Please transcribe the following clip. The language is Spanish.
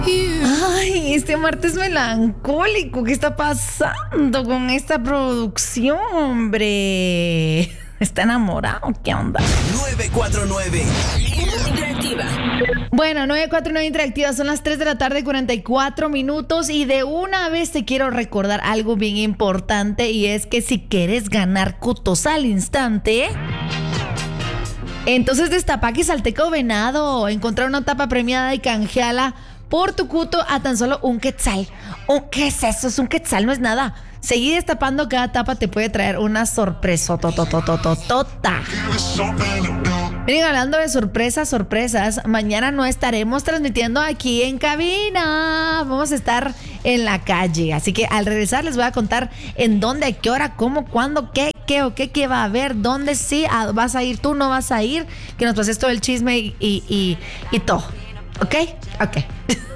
Ay, este martes melancólico, ¿qué está pasando con esta producción, hombre? ¿Está enamorado? ¿Qué onda? 949 Interactiva. Bueno, 949 Interactiva, son las 3 de la tarde, 44 minutos. Y de una vez te quiero recordar algo bien importante, y es que si quieres ganar cutos al instante, entonces destapa que Salteca Venado, encontrar una tapa premiada y canjeala por tu cuto a tan solo un quetzal. ¿Qué es eso? Es un quetzal, no es nada. Seguir destapando, cada tapa te puede traer una sorpresa tototototota. Miren, hablando de sorpresas, mañana no estaremos transmitiendo aquí en cabina. Vamos a estar en la calle. Así que al regresar les voy a contar en dónde, a qué hora, cómo, cuándo, qué va a haber, dónde sí, vas a ir tú, no vas a ir. Que nos pases todo el chisme y todo. ¿Ok?